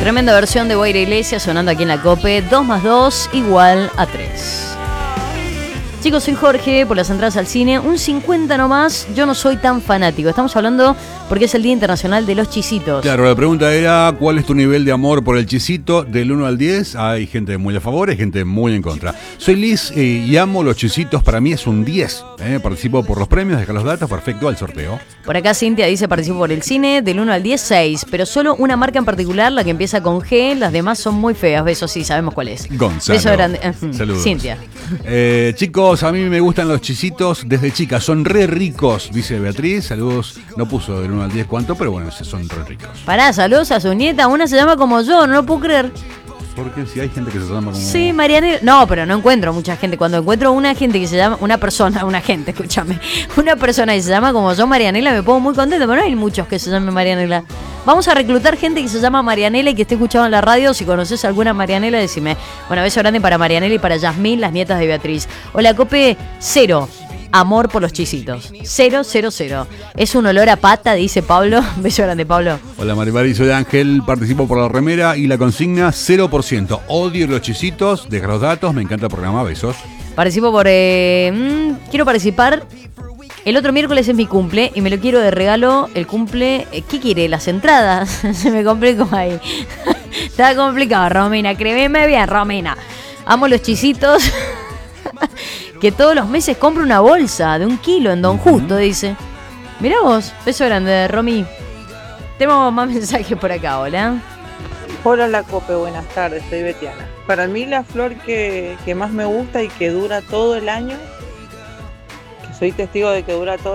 Tremenda versión de Guaira Iglesias sonando aquí en la COPE. 2 más 2 igual a 3. Chicos, soy Jorge, por las entradas al cine, un 50 nomás, yo no soy tan fanático. Estamos hablando porque es el Día Internacional de los Chisitos. Claro, la pregunta era, ¿cuál es tu nivel de amor por el chisito? Del 1 al 10, hay gente muy a favor, hay gente muy en contra. Soy Liz y amo los chisitos, para mí es un 10. Participo por los premios, deja los datos, perfecto, al sorteo. Por acá Cintia dice, participo por el cine, del 1 al 10, 6. Pero solo una marca en particular, la que empieza con G, las demás son muy feas. Besos, sí, sabemos cuál es. Gonzalo. Beso grande. Saludos. Cintia. Chicos, a mí me gustan los chisitos desde chica, son re ricos, dice Beatriz. Saludos, no puso del 1 al 10 cuánto, pero bueno, son re ricos. Pará, saludos a su nieta, una se llama como yo, no lo puedo creer. Porque si hay gente que se llama como... Sí, Marianela. No, pero no encuentro mucha gente. Cuando encuentro una gente que se llama... Una persona que se llama como yo, Marianela, me pongo muy contenta. Pero no hay muchos que se llamen Marianela. Vamos a reclutar gente que se llama Marianela y que esté escuchando en la radio. Si conoces alguna Marianela, decime. Bueno, beso grande para Marianela y para Yasmín, las nietas de Beatriz. Hola, Cope, 0. Amor por los chisitos. 0, 0, 0. Es un olor a pata, dice Pablo. Beso grande, Pablo. Hola, Maribari, soy Ángel. Participo por la remera y la consigna 0%. Odio los chisitos, deja los datos, me encanta el programa. Besos. Participo por... quiero participar. El otro miércoles es mi cumple y me lo quiero de regalo. El cumple... ¿qué quiere? Las entradas. Se me complicó ahí. Está complicado, Romina. Créeme bien, Romina. Amo los chisitos. Que todos los meses compro una bolsa de 1 kilo en Don Justo, dice. Mirá vos, beso grande, Romy. Tenemos más mensajes por acá, hola. Hola, la Cope, buenas tardes, soy Betiana. Para mí la flor que más me gusta y que dura todo el año, que soy testigo de que dura todo